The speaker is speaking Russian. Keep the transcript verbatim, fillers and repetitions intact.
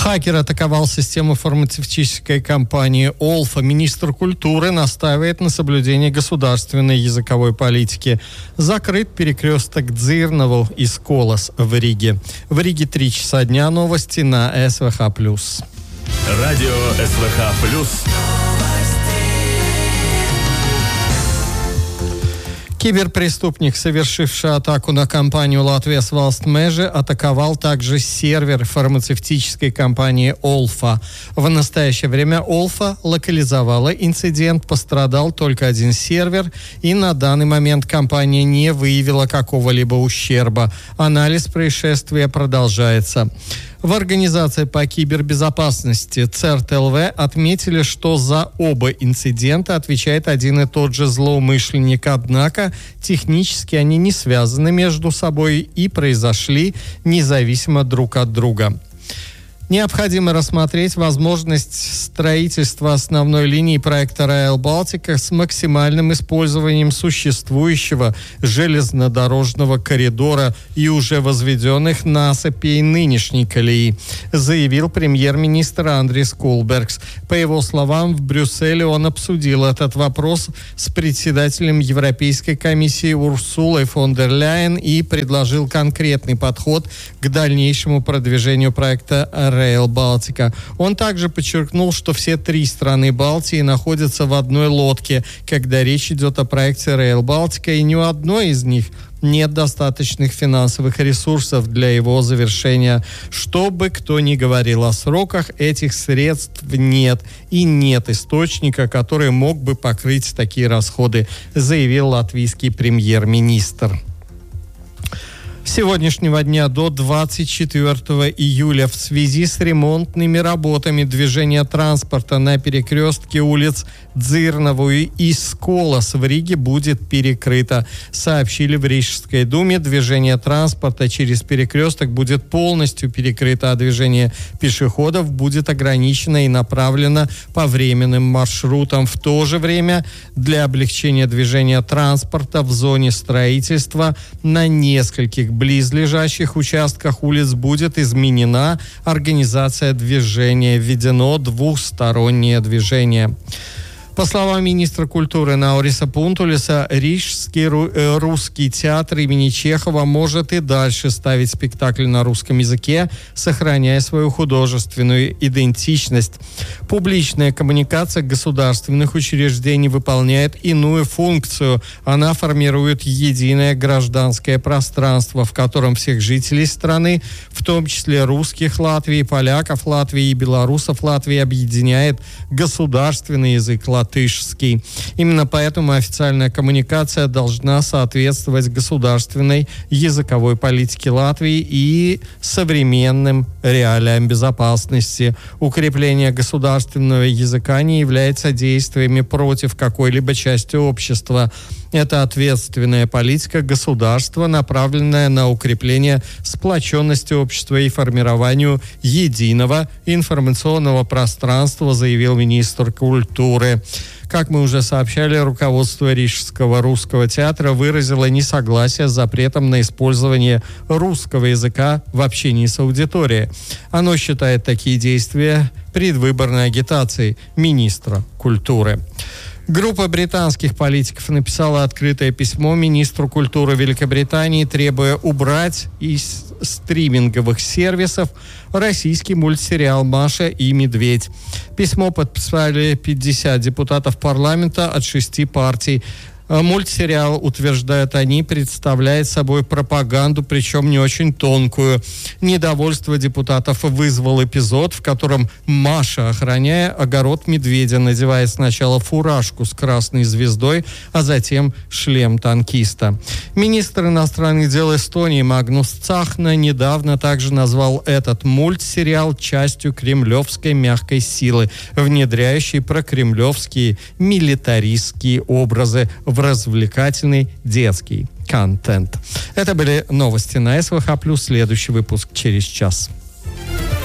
Хакер атаковал систему фармацевтической компании «Олфа». Министр культуры настаивает на соблюдении государственной языковой политики. Закрыт перекресток Дзирнову из Колос в Риге. В Риге три часа дня. Новости на СВХ+. Радио СВХ+. Киберпреступник, совершивший атаку на компанию «Латвия Свалстмежи», атаковал также сервер фармацевтической компании «Олфа». В настоящее время «Олфа» локализовала инцидент, пострадал только один сервер, и на данный момент компания не выявила какого-либо ущерба. Анализ происшествия продолжается. В Организации по кибербезопасности ЦЕРТ-ЛВ отметили, что за оба инцидента отвечает один и тот же злоумышленник, однако технически они не связаны между собой и произошли независимо друг от друга. Необходимо рассмотреть возможность строительства основной линии проекта Rail Baltica с максимальным использованием существующего железнодорожного коридора и уже возведенных насыпей нынешней колеи, заявил премьер-министр Андрис Кулбергс. По его словам, в Брюсселе он обсудил этот вопрос с председателем Европейской комиссии Урсулой фон дер Ляйен и предложил конкретный подход к дальнейшему продвижению проекта Rail Baltica. Он также подчеркнул, что все три страны Балтии находятся в одной лодке, когда речь идет о проекте Rail Baltica, и ни у одной из них нет достаточных финансовых ресурсов для его завершения. Что бы кто ни говорил о сроках, этих средств нет, и нет источника, который мог бы покрыть такие расходы, заявил латвийский премьер-министр. С сегодняшнего дня до двадцать четвёртого июля в связи с ремонтными работами движение транспорта на перекрестке улиц Дзирнову и Сколос в Риге будет перекрыто. Сообщили в Рижской думе. Движение транспорта через перекресток будет полностью перекрыто, а движение пешеходов будет ограничено и направлено по временным маршрутам. В то же время для облегчения движения транспорта в зоне строительства на нескольких близлежащих участках улиц будет изменена организация движения, введено двухстороннее движение. По словам министра культуры Науриса Пунтулиса, Рижский русский театр имени Чехова может и дальше ставить спектакли на русском языке, сохраняя свою художественную идентичность. Публичная коммуникация государственных учреждений выполняет иную функцию. Она формирует единое гражданское пространство, в котором всех жителей страны, в том числе русских Латвии, поляков Латвии и белорусов Латвии, объединяет государственный язык латышский. Латышский. Именно поэтому официальная коммуникация должна соответствовать государственной языковой политике Латвии и современным реалиям безопасности. Укрепление государственного языка не является действиями против какой-либо части общества. Это ответственная политика государства, направленная на укрепление сплоченности общества и формированию единого информационного пространства, заявил министр культуры. Как мы уже сообщали, руководство Рижского русского театра выразило несогласие с запретом на использование русского языка в общении с аудиторией. Оно считает такие действия предвыборной агитацией министра культуры. Группа британских политиков написала открытое письмо министру культуры Великобритании, требуя убрать из стриминговых сервисов российский мультсериал «Маша и Медведь». Письмо подписали пятьдесят депутатов парламента от шести партий. Мультсериал, утверждают они, представляет собой пропаганду, причем не очень тонкую. Недовольство депутатов вызвал эпизод, в котором Маша, охраняя огород медведя, надевает сначала фуражку с красной звездой, а затем шлем танкиста. Министр иностранных дел Эстонии Магнус Цахна недавно также назвал этот мультсериал частью кремлевской мягкой силы, внедряющей прокремлевские милитаристские образы в развлекательный детский контент. Это были новости на СВХ+. Следующий выпуск через час.